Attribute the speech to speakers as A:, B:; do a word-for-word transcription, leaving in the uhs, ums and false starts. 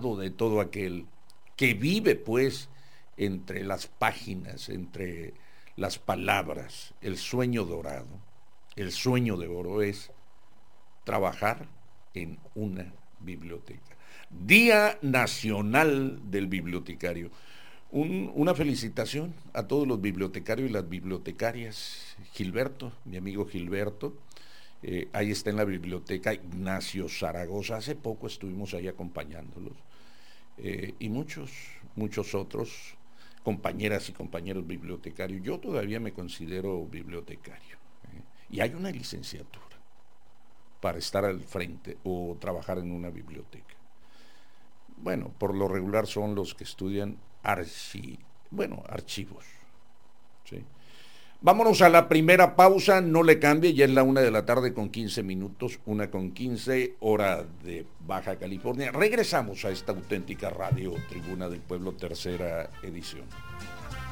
A: llamado de todo aquel que vive pues entre las páginas, entre las palabras, el sueño dorado, el sueño de oro es trabajar en una biblioteca. Día Nacional del Bibliotecario. Un, una felicitación a todos los bibliotecarios y las bibliotecarias. Gilberto, mi amigo Gilberto, eh, ahí está en la biblioteca Ignacio Zaragoza. Hace poco estuvimos ahí acompañándolos. Eh, y muchos, muchos otros, compañeras y compañeros bibliotecarios. Yo todavía me considero bibliotecario. ¿eh? Y hay una licenciatura para estar al frente o trabajar en una biblioteca. Bueno, por lo regular son los que estudian archi, bueno, archivos. ¿sí? Vámonos a la primera pausa, no le cambie, ya es la una de la tarde con quince minutos, una con quince, hora de Baja California. Regresamos a esta auténtica radio, Tribuna del Pueblo, tercera edición.